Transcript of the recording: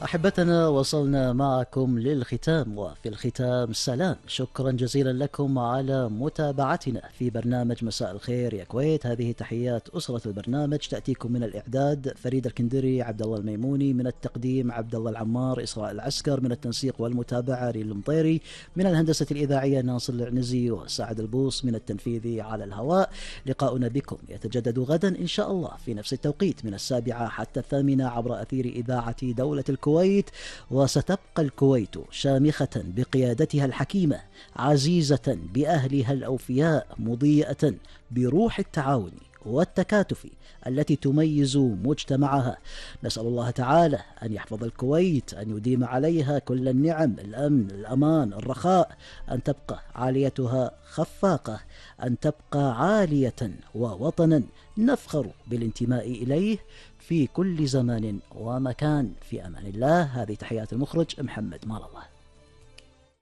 أحبتنا، وصلنا معكم للختام، وفي الختام سلام. شكرا جزيلا لكم على متابعتنا في برنامج مساء الخير يا كويت. هذه تحيات أسرة البرنامج، تأتيكم من الإعداد فريد الكندري، عبد الله الميموني، من التقديم عبد الله العمار، إسراء العسكر، من التنسيق والمتابعة ريل المطيري، من الهندسة الإذاعية ناصر العنزي وسعد البوص، من التنفيذي على الهواء. لقاؤنا بكم يتجدد غدا إن شاء الله في نفس التوقيت من 7 حتى 8 عبر أثير إذاعة دولة الكويت. وستبقى الكويت شامخة بقيادتها الحكيمة، عزيزة بأهلها الأوفياء، مضيئة بروح التعاون والتكاتف التي تميز مجتمعها. نسأل الله تعالى أن يحفظ الكويت، أن يديم عليها كل النعم، الأمن، الأمان، الرخاء، أن تبقى عاليتها خفاقة، أن تبقى عالية ووطنا نفخر بالانتماء إليه في كل زمان ومكان. في أمان الله. هذه تحيات المخرج محمد مال الله.